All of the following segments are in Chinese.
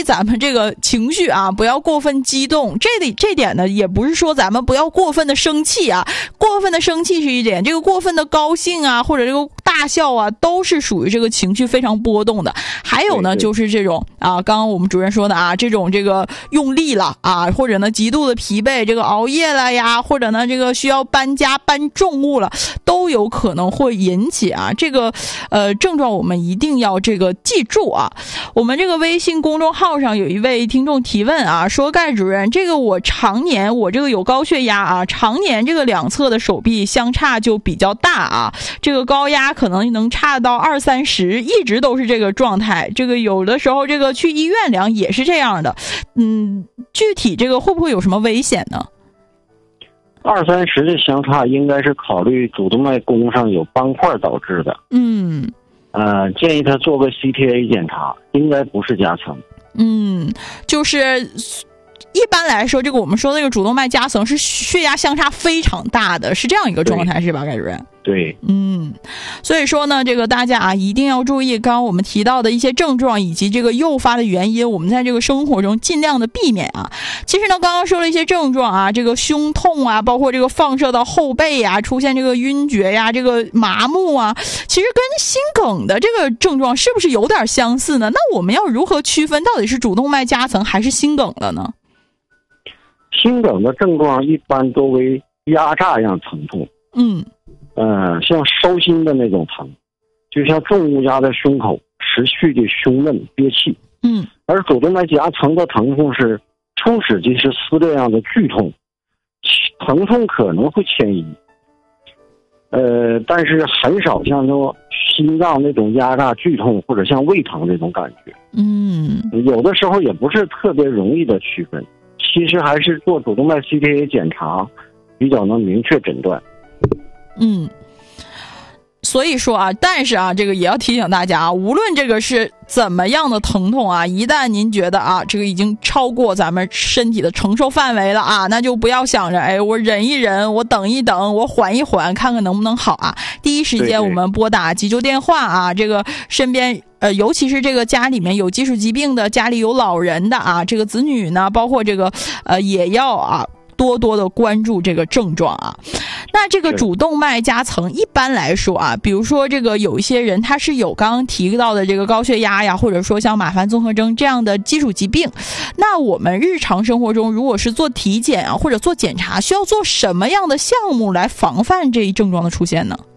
咱们这个情绪啊，不要过分激动。这点呢，也不是说咱们不要过分的生气啊，过分的生气是一点，这个过分的高兴啊，或者这个大笑啊，都是属于这个情绪非常波动的。还有呢，就是这种啊，刚刚我们主任说的啊，这个用力了啊，或者呢极度的疲惫，这个熬夜了呀，或者呢这个需要搬家搬重物了，都有可能会引起啊这个症状，我们一定要这个记住啊。我们这个微信公众号上有一位听众提问啊，说盖主任，这个我这个有高血压啊，常年这个两侧的手臂相差就比较大啊，这个高压可能能差到20-30，一直都是这个状态。这个有的时候这个去医院量也是这样的，具体这个会不会有什么危险呢 ？20-30的相差应该是考虑主动脉弓上有斑块导致的。建议他做个 CTA 检查，应该不是夹层。 就是一般来说，这个我们说那个主动脉夹层是血压相差非常大的，是这样一个状态是吧，盖主任？ 对， 所以说呢，这个大家啊一定要注意刚刚我们提到的一些症状以及这个诱发的原因，我们在这个生活中尽量的避免啊。其实呢，刚刚说了一些症状啊，这个胸痛啊，包括这个放射到后背啊，出现这个晕厥呀，这个麻木啊，其实跟心梗的这个症状是不是有点相似呢？那我们要如何区分到底是主动脉夹层还是心梗了呢？ 心梗的症状一般多为压榨样疼痛，像烧心的那种疼，就像重物压在胸口，持续的胸闷憋气。而主动脉夹层的疼痛是初始即是撕裂样的剧痛，疼痛可能会迁移，但是很少像说心脏那种压榨剧痛或者像胃疼这种感觉。有的时候也不是特别容易的区分，其实还是做主动脉 CTA 检查比较能明确诊断。 所以说啊，但是啊，这个也要提醒大家啊，无论这个是怎么样的疼痛啊，一旦您觉得啊，这个已经超过咱们身体的承受范围了啊，那就不要想着我忍一忍，我等一等，我缓一缓，看看能不能好啊。第一时间我们拨打急救电话啊，这个身边尤其是这个家里面有基础疾病的，家里有老人的啊，这个子女呢，包括这个也要啊多多的关注这个症状啊。那这个主动脉夹层一般来说啊，比如说这个有一些人他是有刚刚提到的这个高血压呀，或者说像马凡综合征这样的基础疾病，那我们日常生活中如果是做体检啊或者做检查，需要做什么样的项目来防范这一症状的出现呢？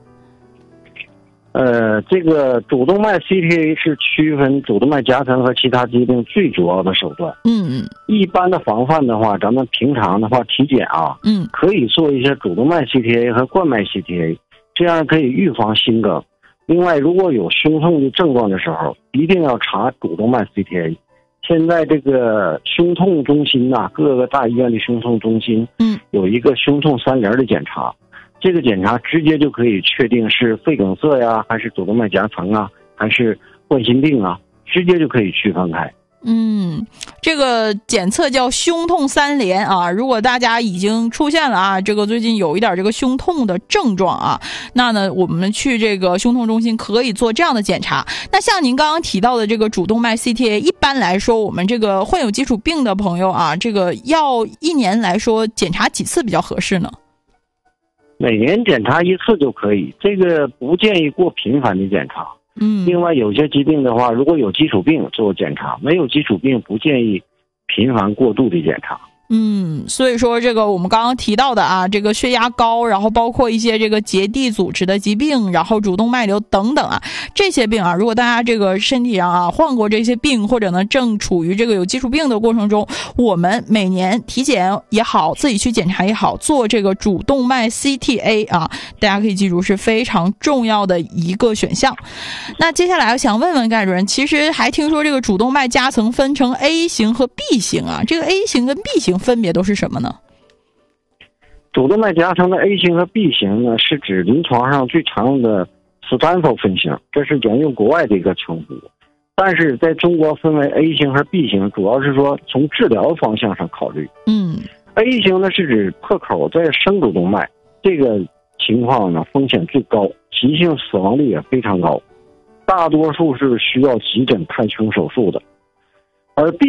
这个主动脉 CTA 是区分主动脉夹层和其他疾病最主要的手段。一般的防范的话，咱们平常的话体检啊，可以做一些主动脉 CTA 和冠脉 CTA， 这样可以预防心梗。另外，如果有胸痛的症状的时候，一定要查主动脉 CTA。现在这个胸痛中心呐，各个大医院的胸痛中心，有一个胸痛3联的检查。这个检查直接就可以确定是肺梗塞呀，还是主动脉夹层啊，还是冠心病啊，直接就可以区分开。 这个检测叫胸痛3联啊。如果大家已经出现了啊，这个最近有一点这个胸痛的症状啊，那呢我们去这个胸痛中心可以做这样的检查。那像您刚刚提到的这个主动脉 CTA， 一般来说我们这个患有基础病的朋友啊，这个要一年来说检查几次比较合适呢？ 每年检查1次就可以，这个不建议过频繁的检查。另外有些疾病的话，如果有基础病做检查，没有基础病不建议频繁过度的检查。 所以说这个我们刚刚提到的啊，这个血压高，然后包括一些这个结缔组织的疾病，然后主动脉瘤等等啊，这些病啊，如果大家这个身体上啊患过这些病，或者呢正处于这个有基础病的过程中，我们每年体检也好，自己去检查也好，做这个主动脉 CTA 啊，大家可以记住是非常重要的一个选项。那接下来我想问问盖主任，其实还听说这个主动脉夹层分成 A 型和 B 型啊，这个 A 型跟 B 型分别都是什么呢？ 主动脉夹层的 A 型和 B 型呢，是指临床上最常用的斯坦福分型，这是沿用国外的一个称呼。但是在中国分为 A 型和 B 型，主要是说从治疗方向上考虑。A 型呢是指破口在升主动脉，这个情况呢风险最高，急性死亡率也非常高，大多数是需要急诊太冲手术的。而 B